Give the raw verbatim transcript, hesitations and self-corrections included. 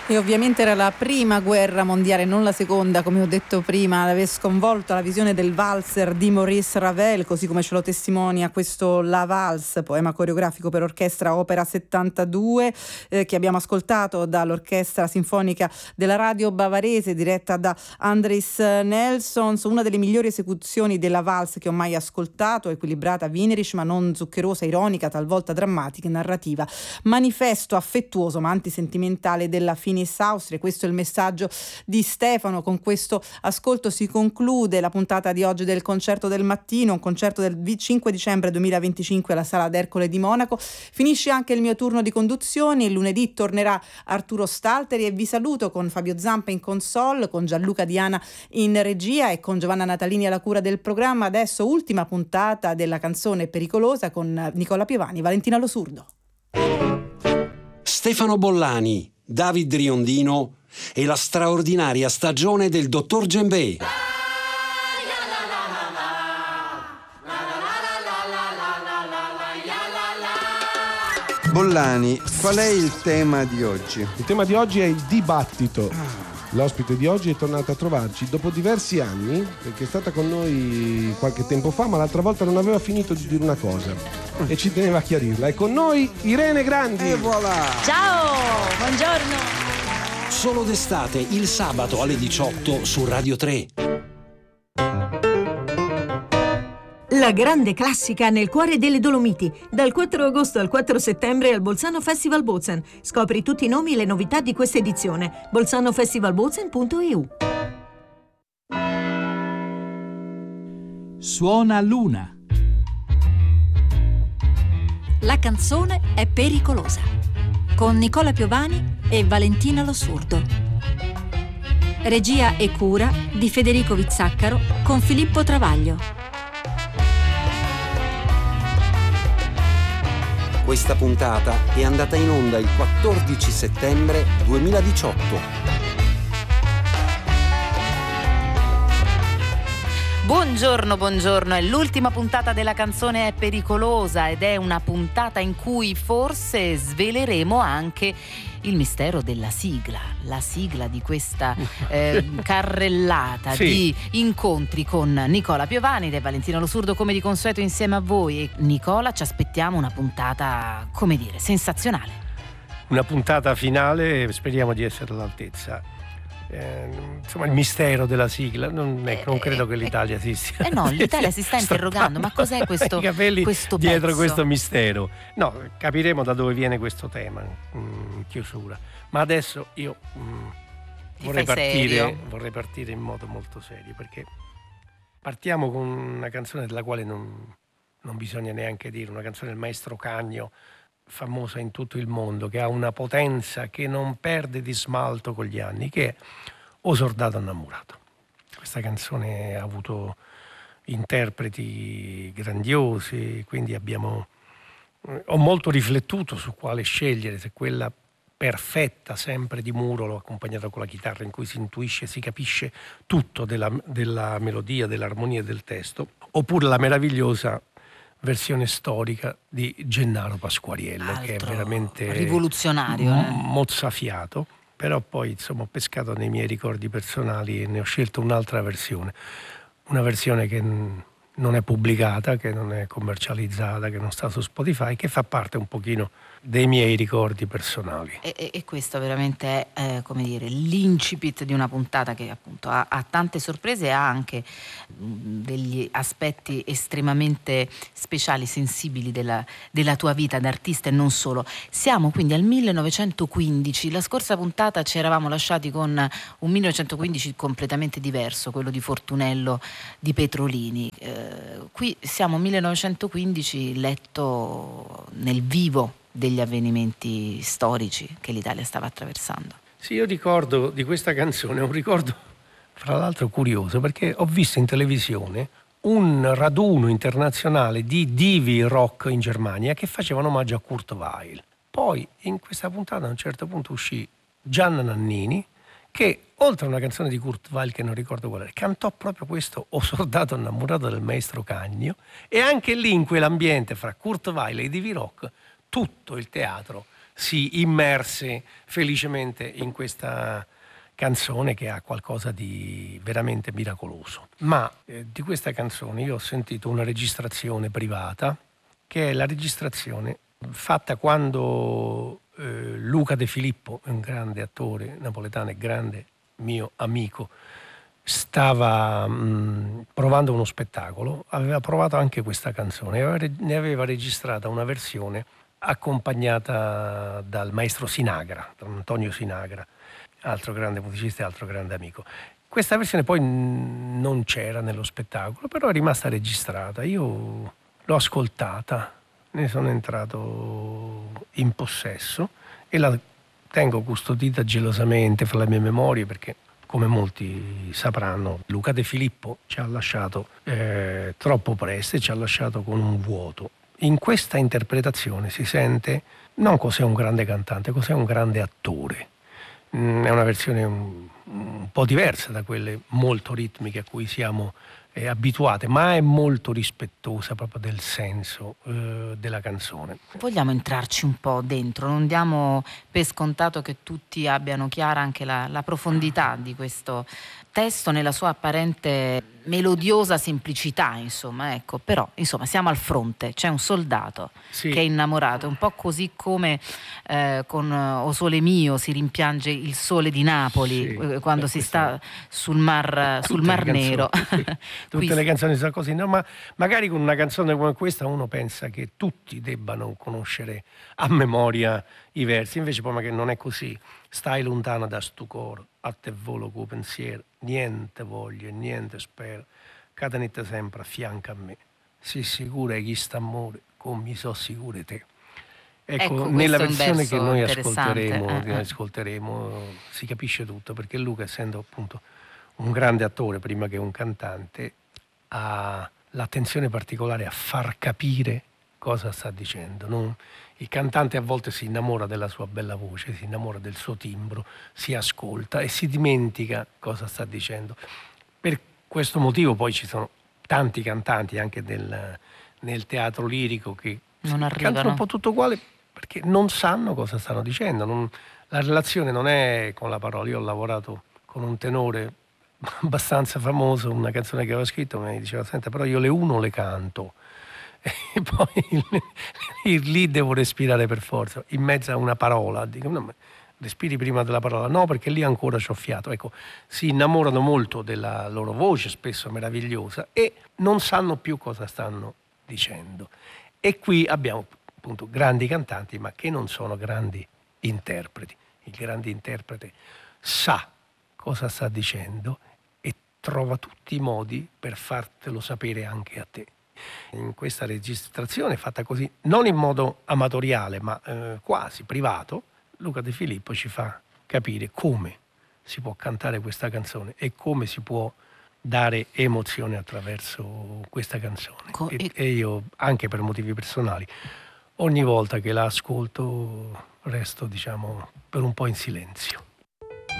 E ovviamente era la prima guerra mondiale, non la seconda, come ho detto prima, ad aver sconvolto la visione del valzer di Maurice Ravel, così come ce lo testimonia questo La Valse, poema coreografico per orchestra opera settantadue, eh, che abbiamo ascoltato dall'orchestra sinfonica della radio bavarese diretta da Andris Nelsons, una delle migliori esecuzioni della valse che ho mai ascoltato, equilibrata, wienerisch ma non zuccherosa, ironica, talvolta drammatica e narrativa, manifesto affettuoso ma antisentimentale della fine Austria. Questo è il messaggio di Stefano. Con questo ascolto si conclude la puntata di oggi del Concerto del Mattino, un concerto del cinque dicembre duemilaventicinque alla Sala d'Ercole di Monaco. Finisce anche il mio turno di conduzioni, il lunedì tornerà Arturo Stalteri e vi saluto con Fabio Zampa in console, con Gianluca Diana in regia e con Giovanna Natalini alla cura del programma. Adesso ultima puntata della Canzone Pericolosa con Nicola Piovani, Valentina Lo Surdo. Stefano Bollani, David Riondino e la straordinaria stagione del Dottor Djembe. Bollani, qual è il tema di oggi? Il tema di oggi è il dibattito. L'ospite di oggi è tornata a trovarci dopo diversi anni, perché è stata con noi qualche tempo fa, ma l'altra volta non aveva finito di dire una cosa e ci teneva a chiarirla. È con noi Irene Grandi. E voilà! Ciao, buongiorno. Solo d'estate, il sabato alle diciotto su Radio tre. La grande classica nel cuore delle Dolomiti, dal quattro agosto al quattro settembre al Bolzano Festival Bozen. Scopri tutti i nomi e le novità di questa edizione. bolzano festival bozen punto e u. Suona Luna. La canzone è pericolosa, con Nicola Piovani e Valentina Lo Surdo. Regia e cura di Federico Vizzaccaro con Filippo Travaglio. Questa puntata è andata in onda il quattordici settembre duemiladiciotto. Buongiorno, buongiorno, è l'ultima puntata della Canzone è pericolosa ed è una puntata in cui forse sveleremo anche il mistero della sigla, la sigla di questa eh, carrellata sì. di incontri con Nicola Piovani e Valentina Lo Surdo, come di consueto insieme a voi. E Nicola, ci aspettiamo una puntata, come dire, sensazionale. Una puntata finale, speriamo di essere all'altezza. Eh, insomma, il mistero della sigla non, è, non credo che l'Italia si stia eh no, l'Italia si sta interrogando, ma cos'è questo, questo dietro pezzo? questo mistero? No, capiremo da dove viene questo tema in chiusura, ma adesso io mh, vorrei partire, vorrei partire in modo molto serio, perché partiamo con una canzone della quale non, non bisogna neanche dire, una canzone del maestro Cagno, famosa in tutto il mondo, che ha una potenza che non perde di smalto con gli anni, che è O soldato innamorato. Questa canzone ha avuto interpreti grandiosi, quindi abbiamo ho molto riflettuto su quale scegliere, se quella perfetta sempre di Murolo accompagnata con la chitarra, in cui si intuisce, si capisce tutto della, della melodia, dell'armonia e del testo, oppure la meravigliosa versione storica di Gennaro Pasquariello, altro che è veramente rivoluzionario, m- eh? mozzafiato, però poi insomma ho pescato nei miei ricordi personali e ne ho scelto un'altra versione, una versione che n- non è pubblicata, che non è commercializzata, che non sta su Spotify, che fa parte un pochino dei miei ricordi personali. E, e, e questo veramente è eh, come dire, l'incipit di una puntata che appunto ha, ha tante sorprese e ha anche mh, degli aspetti estremamente speciali, sensibili della, della tua vita d'artista e non solo. Siamo quindi al millenovecentoquindici, la scorsa puntata ci eravamo lasciati con un millenovecentoquindici completamente diverso, quello di Fortunello di Petrolini. Eh, qui siamo millenovecentoquindici letto nel vivo degli avvenimenti storici che l'Italia stava attraversando. Sì, io ricordo di questa canzone, un ricordo fra l'altro curioso, perché ho visto in televisione un raduno internazionale di divi rock in Germania che facevano omaggio a Kurt Weill. Poi in questa puntata a un certo punto uscì Gianna Nannini, che oltre a una canzone di Kurt Weill che non ricordo qual è, cantò proprio questo O soldato innamorato del maestro Cagno, e anche lì in quell'ambiente fra Kurt Weill e i divi rock tutto il teatro si immerse felicemente in questa canzone che ha qualcosa di veramente miracoloso. Ma eh, di questa canzone io ho sentito una registrazione privata, che è la registrazione fatta quando eh, Luca De Filippo, un grande attore napoletano e grande mio amico, stava mh, provando uno spettacolo, aveva provato anche questa canzone, aveva, ne aveva registrata una versione accompagnata dal maestro Sinagra, da Antonio Sinagra, altro grande musicista e altro grande amico. Questa versione poi non c'era nello spettacolo, però è rimasta registrata. Io l'ho ascoltata, ne sono entrato in possesso e la tengo custodita gelosamente fra le mie memorie, perché, come molti sapranno, Luca De Filippo ci ha lasciato eh, troppo presto e ci ha lasciato con un vuoto. In questa interpretazione si sente non cos'è un grande cantante, cos'è un grande attore. Mm, è una versione un, un po' diversa da quelle molto ritmiche a cui siamo eh, abituate, ma è molto rispettosa proprio del senso eh, della canzone. Vogliamo entrarci un po' dentro, non diamo per scontato che tutti abbiano chiara anche la, la profondità di questo testo nella sua apparente melodiosa semplicità, insomma, ecco, però insomma siamo al fronte, c'è un soldato sì. che è innamorato, un po' così come eh, con O Sole Mio si rimpiange il sole di Napoli, sì, eh, quando si sta sul mar, sul Tutte mar le canzoni, Nero. sì. Tutte le canzoni sono così, no? Ma magari con una canzone come questa uno pensa che tutti debbano conoscere a memoria i versi, invece poi magari non è così. Stai lontana da sto cor, a te volo co pensiero, niente voglio e niente spero, cada notte sempre a fianco a me, si sicura che sta amore, come mi so sicure te. Ecco, Ecco, nella questo è un versione verso che noi interessante, ascolteremo, eh, che eh. ascolteremo si capisce tutto, perché Luca, essendo appunto un grande attore prima che un cantante, ha l'attenzione particolare a far capire cosa sta dicendo. Non? Il cantante a volte si innamora della sua bella voce, si innamora del suo timbro, si ascolta e si dimentica cosa sta dicendo. Per questo motivo poi ci sono tanti cantanti anche nel, nel teatro lirico che Non arrivano. cantano un po' tutto uguale perché non sanno cosa stanno dicendo. Non, la relazione non è con la parola. Io ho lavorato con un tenore abbastanza famoso, una canzone che aveva scritto, mi diceva: senta, però io le uno le canto e poi lì devo respirare per forza in mezzo a una parola. Dico: no, ma respiri prima della parola. No, perché lì ancora c'ho fiato. Ecco, si innamorano molto della loro voce, spesso meravigliosa, e non sanno più cosa stanno dicendo. E qui abbiamo appunto grandi cantanti, ma che non sono grandi interpreti. Il grande interprete sa cosa sta dicendo e trova tutti i modi per fartelo sapere anche a te. In questa registrazione, fatta così, non in modo amatoriale, ma eh, quasi privato, Luca De Filippo ci fa capire come si può cantare questa canzone e come si può dare emozione attraverso questa canzone. Co- e, e io, anche per motivi personali, ogni volta che la ascolto resto, diciamo, per un po' in silenzio.